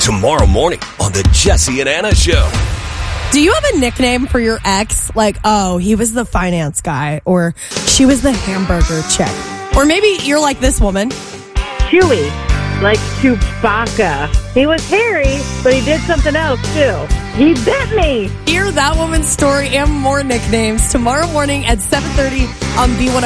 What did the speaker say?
tomorrow morning on the Jesse and Anna Show. Do you have a nickname for your ex? Like, oh, he was the finance guy, or she was the hamburger chick. Or maybe you're like this woman. Chewy, like Chewbacca. He was hairy, but he did something else too. He bit me. Hear that woman's story and more nicknames tomorrow morning at 7:30 on B105.